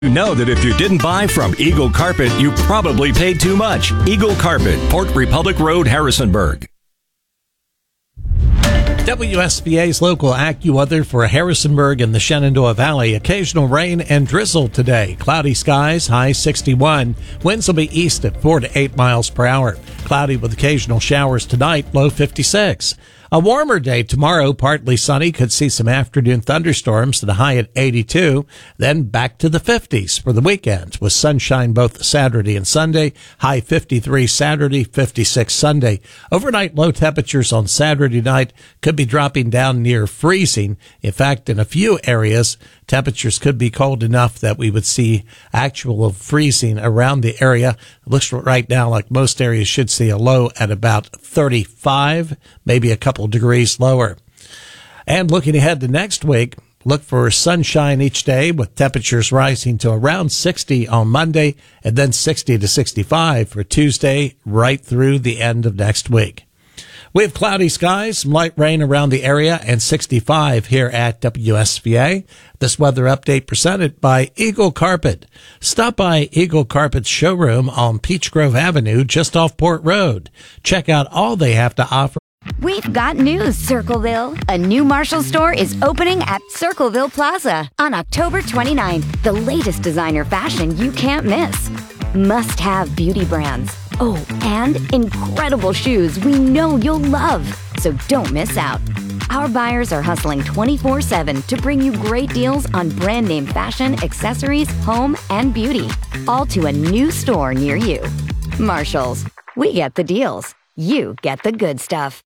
You know that if you didn't buy from Eagle Carpet, you probably paid too much. Eagle Carpet, Port Republic Road, Harrisonburg. WSBA's local AccuWeather for Harrisonburg and the Shenandoah Valley. Occasional rain and drizzle today. Cloudy skies, high 61. Winds will be east at 4 to 8 miles per hour. Cloudy with occasional showers tonight, low 56. A warmer day tomorrow, partly sunny, could see some afternoon thunderstorms, the high at 82, then back to the 50s for the weekend, with sunshine both Saturday and Sunday, high 53 Saturday, 56 Sunday. Overnight low temperatures on Saturday night could be dropping down near freezing. In fact, in a few areas, temperatures could be cold enough that we would see actual freezing around the area. It looks right now like most areas should see a low at about 35, maybe a couple degrees lower. And looking ahead to next week, look for sunshine each day with temperatures rising to around 60 on Monday and then 60 to 65 for Tuesday right through the end of next week. We have cloudy skies, some light rain around the area, and 65 here at WSVA. This weather update presented by Eagle Carpet. Stop by Eagle Carpet's showroom on Peach Grove Avenue, just off Port Road. Check out all they have to offer. We've got news, Circleville. A new Marshall store is opening at Circleville Plaza on October 29th. The latest designer fashion you can't miss. Must-have beauty brands. Oh, and incredible shoes we know you'll love. So don't miss out. Our buyers are hustling 24/7 to bring you great deals on brand name fashion, accessories, home, and beauty. All to a new store near you. Marshalls. We get the deals. You get the good stuff.